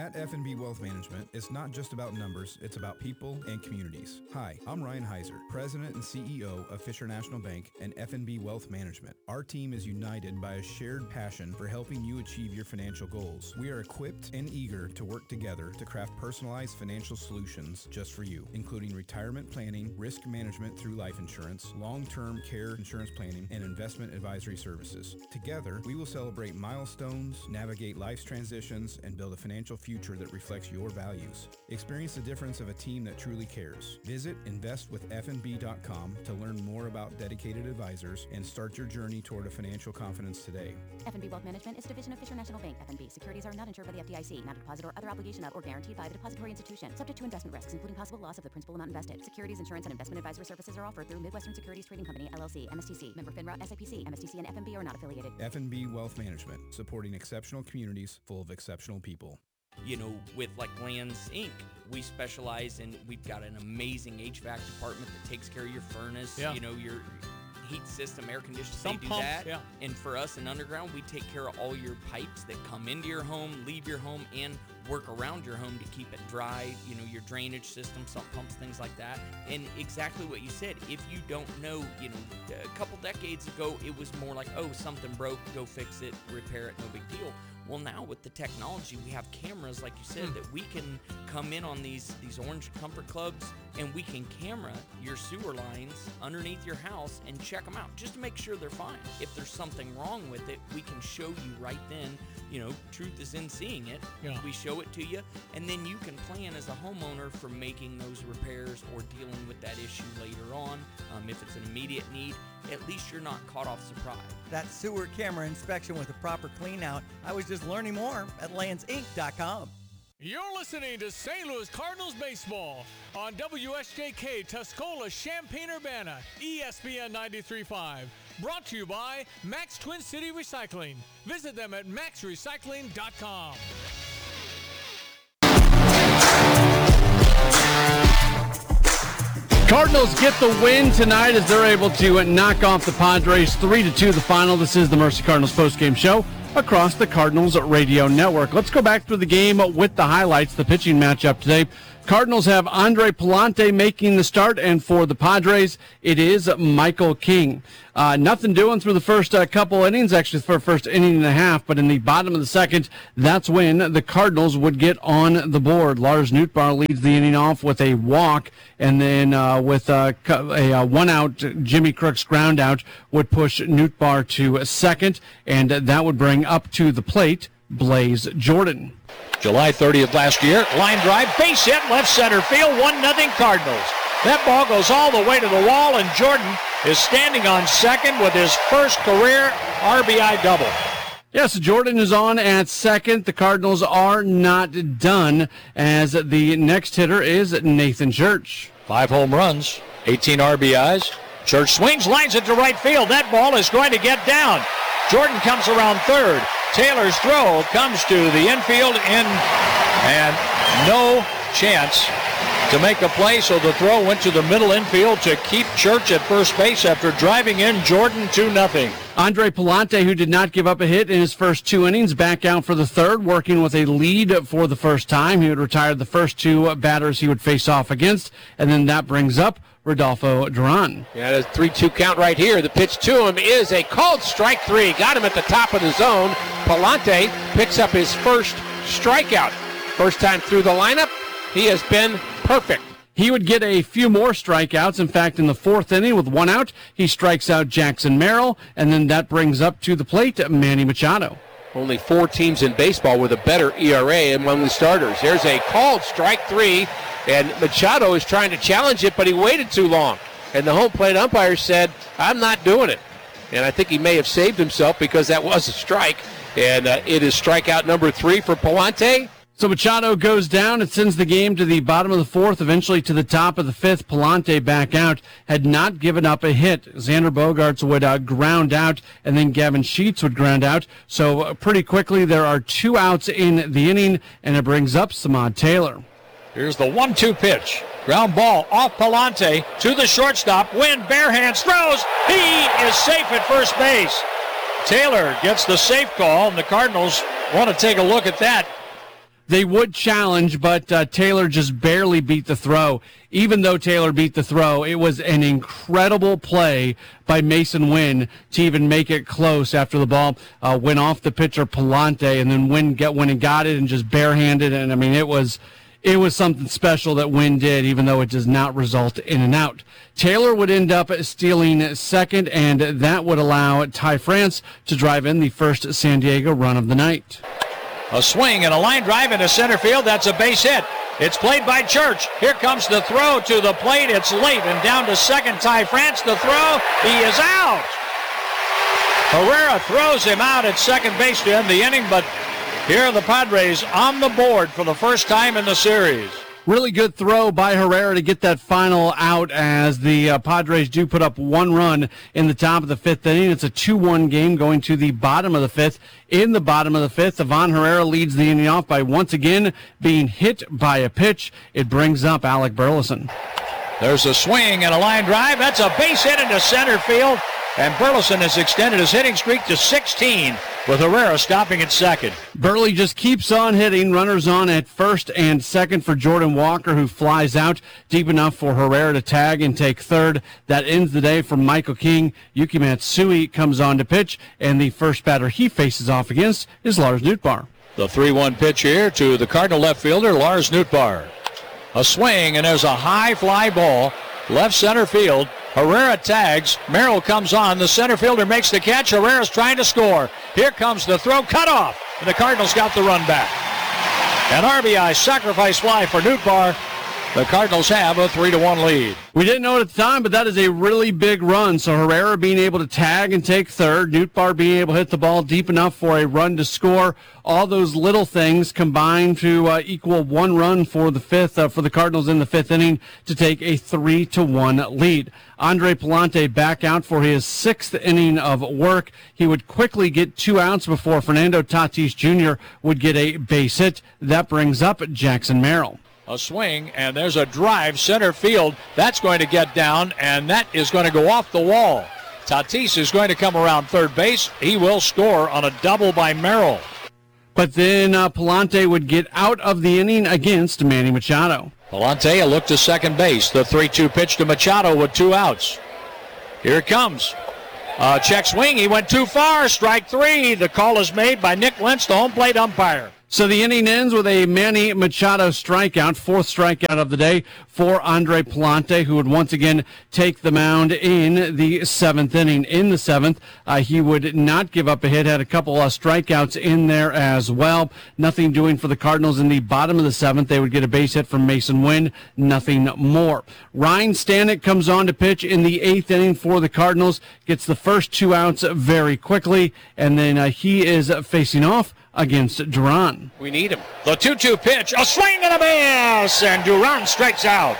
At F&B Wealth Management, it's not just about numbers, it's about people and communities. Hi, I'm Ryan Heiser, President and CEO of Fisher National Bank and F&B Wealth Management. Our team is united by a shared passion for helping you achieve your financial goals. We are equipped and eager to work together to craft personalized financial solutions just for you, including retirement planning, risk management through life insurance, long-term care insurance planning, and investment advisory services. Together, we will celebrate milestones, navigate life's transitions, and build a financial future that reflects your values. Experience the difference of a team that truly cares. Visit investwithfnb.com to learn more about dedicated advisors and start your journey toward a financial confidence today. F&B Wealth Management is a division of Fisher National Bank. F&B securities are not insured by the FDIC, not a deposit or other obligation of or guaranteed by the depository institution, subject to investment risks, including possible loss of the principal amount invested. Securities, insurance, and investment advisory services are offered through Midwestern Securities Trading Company, LLC, MSTC, member FINRA, SIPC, MSTC, and F&B are not affiliated. F&B Wealth Management, supporting exceptional communities full of exceptional people. You know, with like Lands Inc., we specialize in, we've got an amazing HVAC department that takes care of your furnace, you know, your heat system, air conditioning, they do that. Yeah. And for us in Underground, we take care of all your pipes that come into your home, leave your home, and work around your home to keep it dry, you know, your drainage system, sump pumps, things like that. And exactly what you said, if you don't know, you know, a couple decades ago, it was more like, oh, something broke, go fix it, repair it, no big deal. Well, now with the technology, we have cameras, like you said, that we can come in on these Orange Comfort Clubs, and we can camera your sewer lines underneath your house and check them out just to make sure they're fine. If there's something wrong with it, we can show you right then. You know, truth is in seeing it. Yeah. We show it to you, and then you can plan as a homeowner for making those repairs or dealing with that issue later on. If it's an immediate need, at least you're not caught off surprise. That sewer camera inspection with a proper clean out. I was just learning more at landsinc.com. You're listening to St. Louis Cardinals baseball on WSJK Tuscola, Champaign-Urbana, ESPN 93.5. Brought to you by Max Twin City Recycling. Visit them at maxrecycling.com. Cardinals get the win tonight as they're able to knock off the Padres 3-2 the final. This is the Mercy Cardinals postgame show across the Cardinals Radio Network. Let's go back through the game with the highlights, the pitching matchup today. Cardinals have Andre Pallante making the start, and for the Padres, it is Michael King. Nothing doing through the first couple innings, actually for the first inning and a half, but in the bottom of the second, that's when the Cardinals would get on the board. Lars Nootbaar leads the inning off with a walk, and then with a one-out Jimmy Crooks ground out would push Nootbaar to second, and that would bring up to the plate Blaze Jordan. July 30th last year, line drive, base hit, left center field, 1-0 Cardinals. That ball goes all the way to the wall, and Jordan is standing on second with his first career RBI double. Yes, Jordan is on at second. The Cardinals are not done, as the next hitter is Nathan Church. 5 home runs, 18 RBIs. Church swings, lines it to right field. That ball is going to get down. Jordan comes around third. Taylor's throw comes to the infield and no chance to make a play, so the throw went to the middle infield to keep Church at first base after driving in Jordan 2-0. Andre Pallante, who did not give up a hit in his first 2 innings, back out for the third, working with a lead for the first time. He would retire the first 2 batters he would face off against, and then that brings up Rodolfo Duran. Yeah, there's 3-2 count right here. The pitch to him is a called strike 3. Got him at the top of the zone. Pallante picks up his first strikeout. First time through the lineup, he has been perfect. He would get a few more strikeouts. In fact, in the 4th inning with 1 out, he strikes out Jackson Merrill, and then that brings up to the plate Manny Machado. Only 4 teams in baseball with a better ERA among the starters. There's a called strike 3, and Machado is trying to challenge it, but he waited too long. And the home plate umpire said, I'm not doing it. And I think he may have saved himself because that was a strike. And it is strikeout number 3 for Pallante. So Machado goes down. It sends the game to the bottom of the 4th, eventually to the top of the 5th. Pallante back out, had not given up a hit. Xander Bogaerts would ground out, and then Gavin Sheets would ground out. So pretty quickly there are 2 outs in the inning, and it brings up Samad Taylor. Here's the 1-2 pitch. Ground ball off Pallante to the shortstop. Wynn bare hands throws. He is safe at first base. Taylor gets the safe call, and the Cardinals want to take a look at that. They would challenge, but Taylor just barely beat the throw. Even though Taylor beat the throw, it was an incredible play by Mason Wynn to even make it close after the ball went off the pitcher Palante, and then Wynn got it and just barehanded. And I mean, it was something special that Wynn did, even though it does not result in an out. Taylor would end up stealing second, and that would allow Ty France to drive in the first San Diego run of the night. A swing and a line drive into center field. That's a base hit. It's played by Church. Here comes the throw to the plate. It's late and down to second. Ty France, the throw. He is out. Herrera throws him out at second base to end the inning, but here are the Padres on the board for the first time in the series. Really good throw by Herrera to get that final out as the Padres do put up one run in the top of the fifth inning. It's a 2-1 game going to the bottom of the fifth. In the bottom of the fifth, Ivan Herrera leads the inning off by once again being hit by a pitch. It brings up Alec Burleson. There's a swing and a line drive. That's a base hit into center field. And Burleson has extended his hitting streak to 16 with Herrera stopping at second. Burley just keeps on hitting. Runners on at first and second for Jordan Walker, who flies out deep enough for Herrera to tag and take third. That ends the day for Michael King. Yuki Matsui comes on to pitch, and the first batter he faces off against is Lars Nootbaar. The 3-1 pitch here to the Cardinal left fielder, Lars Nootbaar. A swing, and there's a high fly ball, left center field. Herrera tags. Merrill comes on. The center fielder makes the catch. Herrera's trying to score. Here comes the throw. Cut off. And the Cardinals got the run back. An RBI sacrifice fly for Nootbaar. The Cardinals have a 3-1 lead. We didn't know it at the time, but that is a really big run. So Herrera being able to tag and take third, Nootbaar being able to hit the ball deep enough for a run to score. All those little things combined to equal one run for the fifth for the Cardinals in the fifth inning to take a 3-1 lead. Andre Palante back out for his sixth inning of work. He would quickly get 2 outs before Fernando Tatis Jr. would get a base hit. That brings up Jackson Merrill. A swing, and there's a drive center field. That's going to get down, and that is going to go off the wall. Tatis is going to come around third base. He will score on a double by Merrill. But then Palante would get out of the inning against Manny Machado. Palante a look to second base. The 3-2 pitch to Machado with 2 outs. Here it comes. Check swing. He went too far. Strike 3. The call is made by Nick Lentz, the home plate umpire. So the inning ends with a Manny Machado strikeout, 4th strikeout of the day for Andre Palante, who would once again take the mound in the 7th inning. In the 7th, he would not give up a hit, had a couple of strikeouts in there as well. Nothing doing for the Cardinals in the bottom of the 7th. They would get a base hit from Mason Wynn, nothing more. Ryan Stanek comes on to pitch in the 8th inning for the Cardinals, gets the first 2 outs very quickly, and then he is facing off against Duran. We need him. The 2-2 pitch, a swing and a miss, and Duran strikes out.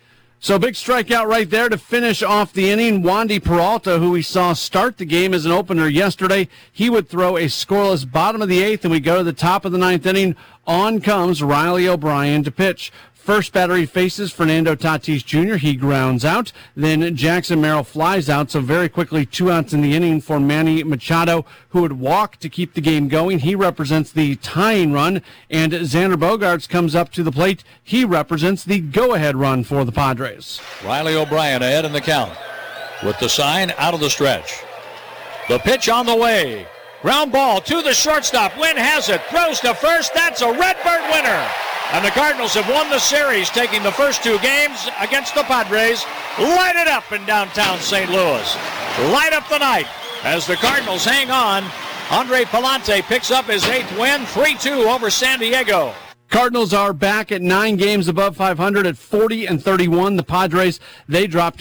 So big strikeout right there to finish off the inning. Wandy Peralta, who we saw start the game as an opener yesterday, he would throw a scoreless bottom of the 8th, and we go to the top of the 9th inning. On comes Riley O'Brien to pitch. First batter he faces Fernando Tatis Jr. He grounds out. Then Jackson Merrill flies out. So very quickly, 2 outs in the inning for Manny Machado, who would walk to keep the game going. He represents the tying run. And Xander Bogaerts comes up to the plate. He represents the go-ahead run for the Padres. Riley O'Brien ahead in the count with the sign out of the stretch. The pitch on the way. Ground ball to the shortstop. Wynn has it. Throws to first. That's a Redbird winner. And the Cardinals have won the series, taking the first 2 games against the Padres. Light it up in downtown St. Louis. Light up the night as the Cardinals hang on. Andre Palante picks up his 8th win, 3-2 over San Diego. Cardinals are back at 9 games above 500 at 40-31. The Padres, they dropped to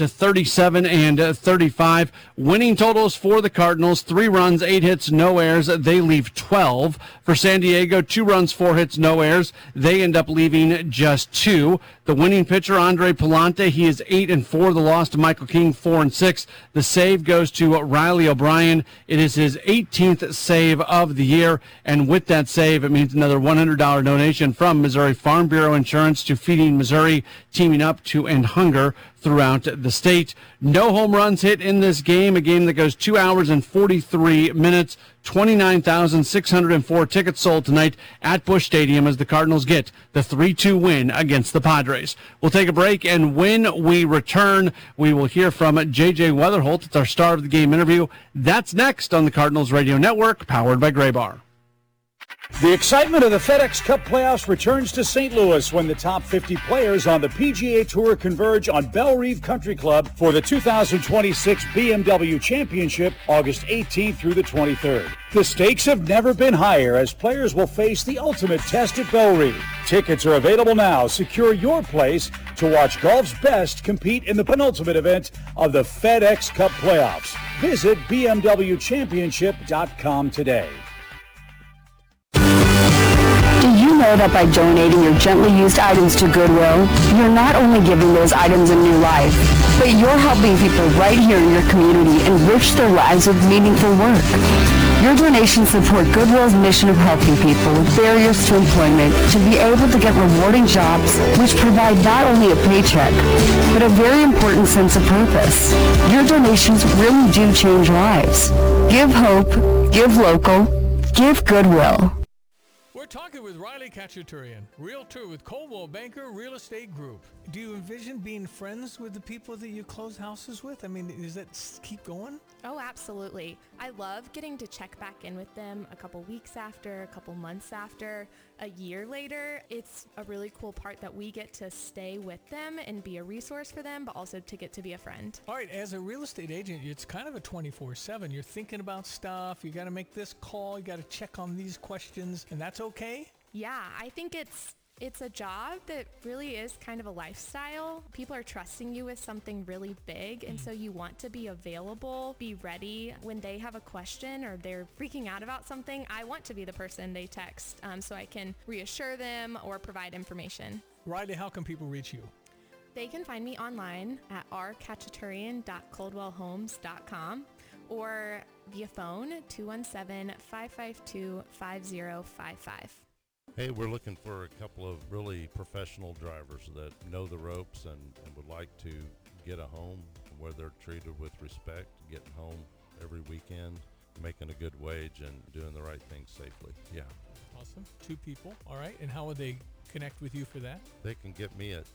37-35. Winning totals for the Cardinals: 3 runs, 8 hits, no errors. They leave 12. For San Diego, 2 runs, 4 hits, no errors. They end up leaving just 2. The winning pitcher, Andre Palante, he is 8-4. The loss to Michael King, 4-6. The save goes to Riley O'Brien. It is his 18th save of the year, and with that save, it means another $100 donation from Missouri Farm Bureau Insurance to Feeding Missouri, teaming up to end hunger throughout the state. No home runs hit in this game, a game that goes 2 hours and 43 minutes. 29,604 tickets sold tonight at Busch Stadium as the Cardinals get the 3-2 win against the Padres. We'll take a break, and when we return, we will hear from J.J. Weatherholt. It's our Star of the Game interview. That's next on the Cardinals Radio Network, powered by Graybar. The excitement of the FedEx Cup playoffs returns to St. Louis when the top 50 players on the PGA Tour converge on Bellerive Country Club for the 2026 BMW Championship, August 18th through the 23rd. The stakes have never been higher as players will face the ultimate test at Bellerive. Tickets are available now. Secure your place to watch golf's best compete in the penultimate event of the FedEx Cup playoffs. Visit BMWChampionship.com today. Do you know that by donating your gently used items to Goodwill, you're not only giving those items a new life, but you're helping people right here in your community enrich their lives with meaningful work. Your donations support Goodwill's mission of helping people with barriers to employment to be able to get rewarding jobs which provide not only a paycheck, but a very important sense of purpose. Your donations really do change lives. Give hope, give local, give Goodwill. We're talking with Riley Khachaturian, realtor with Coldwell Banker Real Estate Group. Do you envision being friends with the people that you close houses with? I mean, does that keep going? Oh, absolutely. I love getting to check back in with them a couple weeks after, a couple months after, a year later. It's a really cool part that we get to stay with them and be a resource for them, but also to get to be a friend. All right, as a real estate agent, it's kind of a 24/7. You're thinking about stuff. You got to make this call. You got to check on these questions, and that's okay? Yeah, I think it's a job that really is kind of a lifestyle. People are trusting you with something really big, and so you want to be available, be ready when they have a question or they're freaking out about something. I want to be the person they text so I can reassure them or provide information. Riley, how can people reach you? They can find me online at rkhachaturian.coldwellhomes.com or via phone 217-552-5055. Hey, we're looking for a couple of really professional drivers that know the ropes and would like to get a home where they're treated with respect, getting home every weekend, making a good wage, and doing the right thing safely. Yeah. Awesome. 2 people. All right. And how would they connect with you for that? They can get me at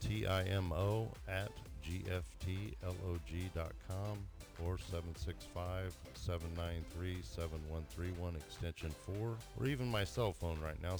TIMO@GFTLOG.com or 765-793-7131 extension 4, or even my cell phone right now,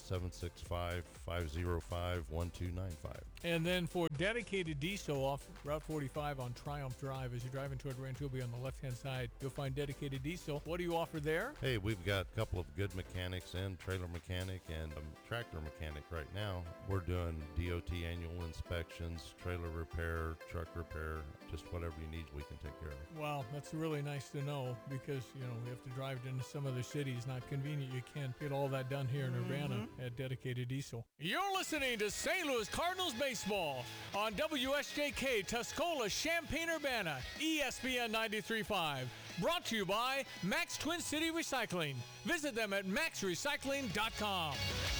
765-505-1295. And then for dedicated diesel off Route 45 on Triumph Drive, as you're driving toward Rancho Bay on the left-hand side, you'll find dedicated diesel. What do you offer there? Hey, we've got a couple of good mechanics and trailer mechanic and tractor mechanic right now. We're doing DOT annual inspections, trailer repair, truck repair, just whatever you need, we can take care of. Wow, that's really nice to know because, you know, we have to drive into some other cities. Not convenient. You can't get all that done here in Urbana at Dedicated Diesel. You're listening to St. Louis Cardinals baseball on WSJK Tuscola, Champaign-Urbana, ESPN 93.5. Brought to you by Max Twin City Recycling. Visit them at maxrecycling.com.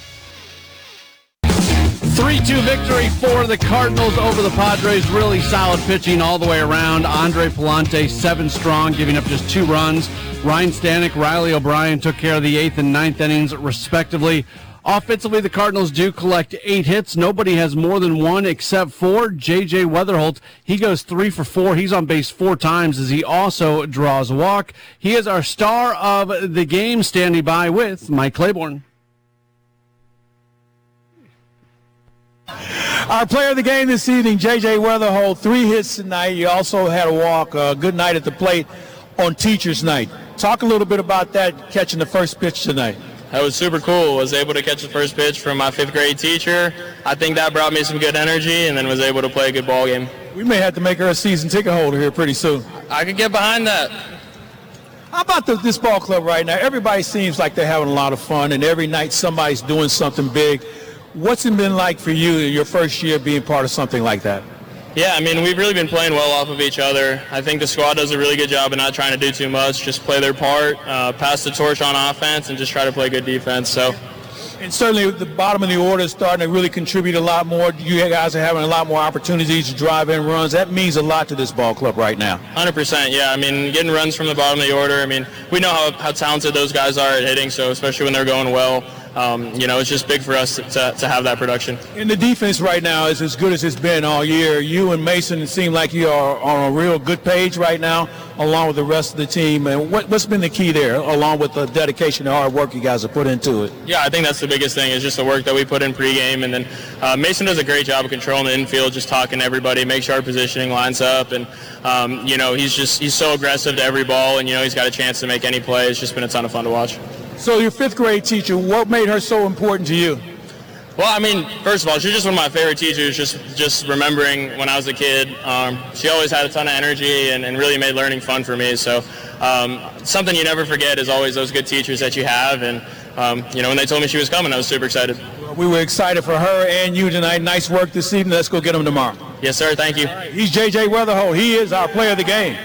3-2 victory for the Cardinals over the Padres. Really solid pitching all the way around. Andre Palante, 7 strong, giving up just 2 runs. Ryan Stanek, Riley O'Brien took care of the 8th and 9th innings, respectively. Offensively, the Cardinals do collect 8 hits. Nobody has more than 1 except for J.J. Weatherholt. He goes 3 for 4. He's on base 4 times as he also draws a walk. He is our star of the game, standing by with Mike Claiborne. Our player of the game this evening, J.J. Weatherholt, 3 hits tonight. You also had a walk, a good night at the plate on Teacher's Night. Talk a little bit about that, catching the first pitch tonight. That was super cool. Was able to catch the first pitch from my 5th grade teacher. I think that brought me some good energy, and then was able to play a good ball game. We may have to make her a season ticket holder here pretty soon. I could get behind that. How about this ball club right now? Everybody seems like they're having a lot of fun, and every night somebody's doing something big. What's it been like for you your first year being part of something like that? Yeah, I mean, we've really been playing well off of each other. I think the squad does a really good job of not trying to do too much, just play their part, pass the torch on offense, and just try to play good defense. So And certainly the bottom of the order is starting to really contribute a lot more. You guys are having a lot more opportunities to drive in runs. That means a lot to this ball club right now. 100%, yeah. I mean, getting runs from the bottom of the order, I mean, we know how talented those guys are at hitting, so especially when they're going well. It's just big for us to have that production. And the defense right now is as good as it's been all year. You and Mason seem like you are on a real good page right now, along with the rest of the team. And what's been the key there, along with the dedication and hard work you guys have put into it? Yeah, I think that's the biggest thing is just the work that we put in pregame. And then Mason does a great job of controlling the infield, just talking to everybody, make sure our positioning lines up. And, he's so aggressive to every ball, and, he's got a chance to make any play. It's just been a ton of fun to watch. So your fifth grade teacher, what made her so important to you? Well, I mean, first of all, she's just one of my favorite teachers, just remembering when I was a kid. She always had a ton of energy and really made learning fun for me. So something you never forget is always those good teachers that you have. And, when they told me she was coming, I was super excited. We were excited for her and you tonight. Nice work this evening. Let's go get them tomorrow. Yes, sir. Thank you. Right, he's J.J. Weatherholt. He is our player of the game.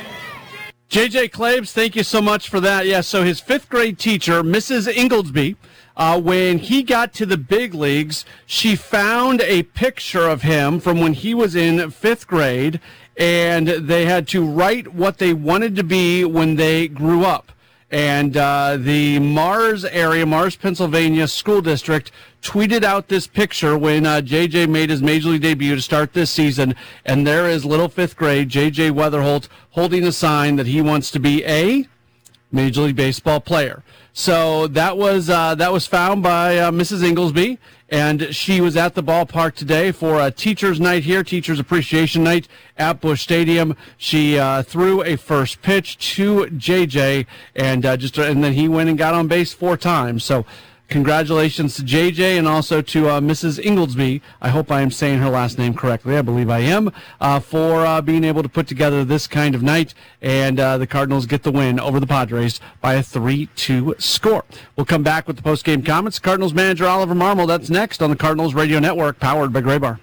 J.J. Claves, thank you so much for that. Yeah, so his fifth grade teacher, Mrs. Inglesby, when he got to the big leagues, she found a picture of him from when he was in fifth grade, and they had to write what they wanted to be when they grew up. And the Mars area, Mars, Pennsylvania school district tweeted out this picture when J.J. made his Major League debut to start this season. And there is little fifth grade J.J. Weatherholt holding a sign that he wants to be a Major League Baseball player. So that was found by Mrs. Inglesby, and she was at the ballpark today for a Teachers Night here, Teachers Appreciation Night at Busch Stadium. She threw a first pitch to JJ, and then he went and got on base 4 times. So congratulations to JJ and also to Mrs. Inglesby. I hope I am saying her last name correctly. I believe I am, for being able to put together this kind of night. And the Cardinals get the win over the Padres by a 3-2 score. We'll come back with the post-game comments. Cardinals manager Oliver Marmol. That's next on the Cardinals Radio Network, powered by Graybar.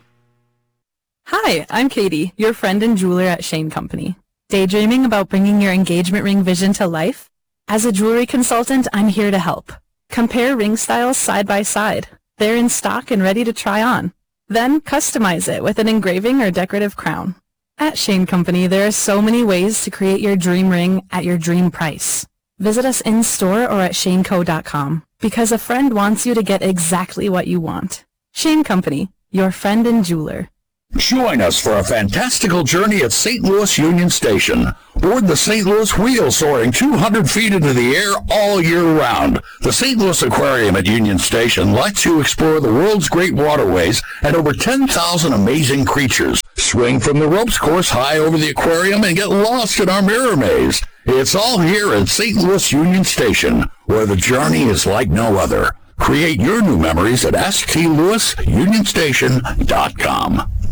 Hi, I'm Katie, your friend and jeweler at Shane Company. Daydreaming about bringing your engagement ring vision to life? As a jewelry consultant, I'm here to help. Compare ring styles side by side. They're in stock and ready to try on. Then customize it with an engraving or decorative crown. At Shane Company, there are so many ways to create your dream ring at your dream price. Visit us in-store or at shaneco.com, because a friend wants you to get exactly what you want. Shane Company, your friend and jeweler. Join us for a fantastical journey at St. Louis Union Station. Board the St. Louis Wheel, soaring 200 feet into the air all year round. The St. Louis Aquarium at Union Station lets you explore the world's great waterways and over 10,000 amazing creatures. Swing from the ropes course high over the aquarium and get lost in our mirror maze. It's all here at St. Louis Union Station, where the journey is like no other. Create your new memories at stlouisunionstation.com.